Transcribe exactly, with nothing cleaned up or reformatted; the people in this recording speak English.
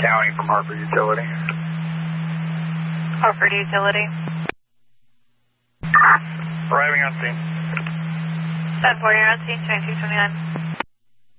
County from Hartford Utility. Hartford Utility. Arriving on scene. seven four, you're on scene, twenty-two twenty-nine.